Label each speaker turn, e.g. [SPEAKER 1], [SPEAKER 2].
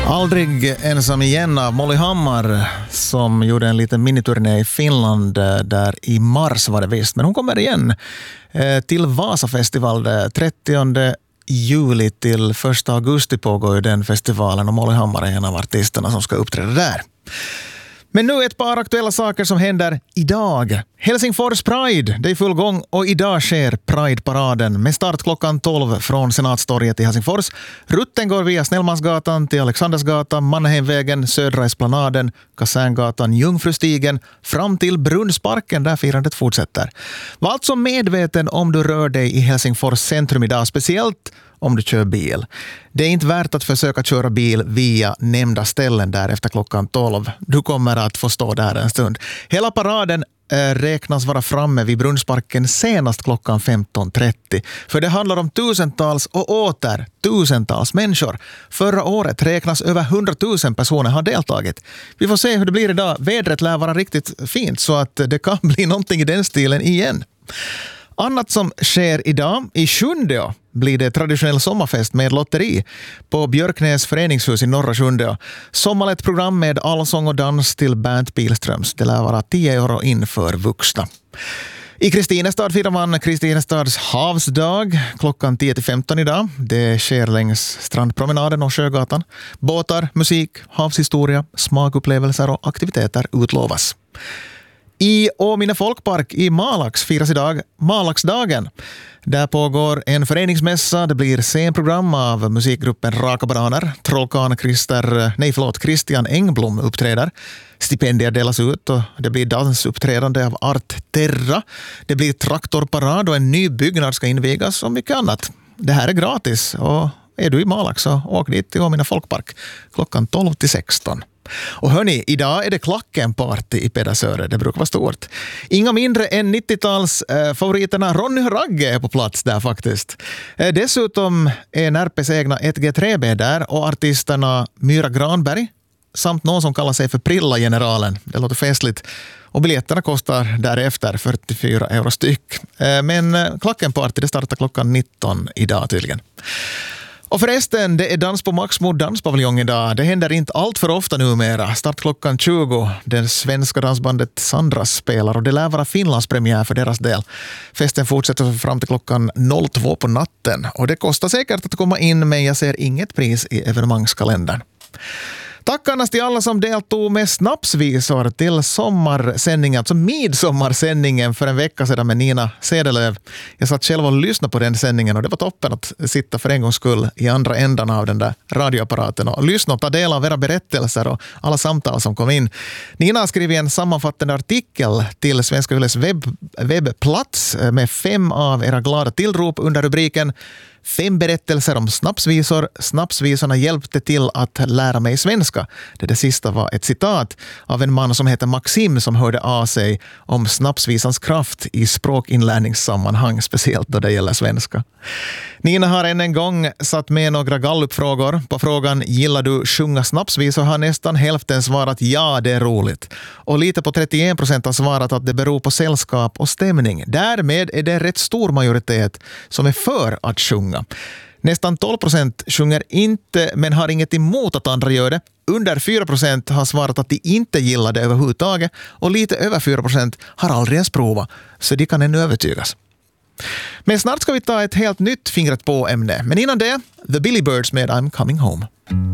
[SPEAKER 1] Aldrig ensam igen av Molly Hammar som gjorde en liten miniturné i Finland där i mars var det visst. Men hon kommer igen till Vasafestival 30 juli till 1 augusti pågår ju den festivalen och Molly Hammar är en av artisterna som ska uppträda där. Men nu ett par aktuella saker som händer idag. Helsingfors Pride, det är full gång och idag sker Pride-paraden med start klockan 12 från Senatstorget i Helsingfors. Rutten går via Snellmansgatan till Alexandersgatan, Mannerheimvägen, Södra Esplanaden, Kaserngatan, Jungfrustigen fram till Brunnsparken där firandet fortsätter. Var alltså medveten om du rör dig i Helsingfors centrum idag, speciellt om du kör bil. Det är inte värt att försöka köra bil via nämnda ställen där efter klockan 12. Du kommer att få stå där en stund. Hela paraden räknas vara framme vid Brunnsparken senast klockan 15.30. För det handlar om tusentals och åter tusentals människor. Förra året räknas över 100 000 personer har deltagit. Vi får se hur det blir idag. Vädret lär vara riktigt fint så att det kan bli någonting i den stilen igen. Annat som sker idag, i Sjundeå blir det traditionell sommarfest med lotteri på Björknäs föreningshus i norra Sjundeå. Sommarlätt program med allsång och dans till Bernt Pilströms. Det lär vara 10 euro in för vuxna. I Kristinestad firar man Kristinestads havsdag klockan 10-15 idag. Det sker längs Strandpromenaden och Sjögatan. Båtar, musik, havshistoria, smakupplevelser och aktiviteter utlovas. I Åminne folkpark i Malax firas idag Malaxdagen. Där pågår en föreningsmässa. Det blir scenprogram av musikgruppen Raka Bananer. Trollkarl Christian Engblom uppträder. Stipendier delas ut och det blir dansuppträdande av Art Terra. Det blir traktorparad och en ny byggnad ska invigas och mycket annat. Det här är gratis och är du i Malax så åk dit till Åminne folkpark klockan 12-16. Och hörni, idag är det Klackenparty i Pedersöre. Det brukar vara stort. Inga mindre än 90-talsfavoriterna Ronny och Ragge är på plats där faktiskt. Dessutom är Närpes egna 1G3B där och artisterna Myra Granberg samt någon som kallar sig för Prilla-generalen. Det låter festligt. Och biljetterna kostar därefter 44 euro styck. Men Klackenparty det startar klockan 19 idag tydligen. Och förresten, det är dans på Maxmo danspaviljong idag. Det händer inte allt för ofta numera. Start klockan 20. Det svenska dansbandet Sandras spelar och det lär vara Finlands premiär för deras del. Festen fortsätter fram till klockan 02 på natten. Och det kostar säkert att komma in men jag ser inget pris i evenemangskalendern. Tack annars till alla som deltog med snapsvisor till sommarsändningen, alltså midsommarsändningen för en vecka sedan med Nina Sedelöv. Jag satt själv och lyssnade på den sändningen och det var toppen att sitta för en gångs skull i andra ändan av den där radioapparaten och lyssna och ta del av era berättelser och alla samtal som kom in. Nina har skrivit en sammanfattande artikel till Svenska Yles webbplats med 5 av era glada tillrop under rubriken 5 berättelser om snapsvisor. Snapsvisorna hjälpte till att lära mig svenska. Det sista var ett citat av en man som heter Maxim som hörde av sig om snapsvisans kraft i språkinlärningssammanhang, speciellt då det gäller svenska. Nina har än en gång satt med några gallupfrågor. På frågan gillar du sjunga snapsvisor har nästan hälften svarat ja, det är roligt. Och lite på 31% har svarat att det beror på sällskap och stämning. Därmed är det rätt stor majoritet som är för att sjunga. Nästan 12% sjunger inte men har inget emot att andra gör det. Under 4% har svarat att de inte gillar det överhuvudtaget och lite över 4% har aldrig ens provat så de kan ännu övertygas. Men snart ska vi ta ett helt nytt fingret på ämne. Men innan det, The Billy Birds med I'm Coming Home.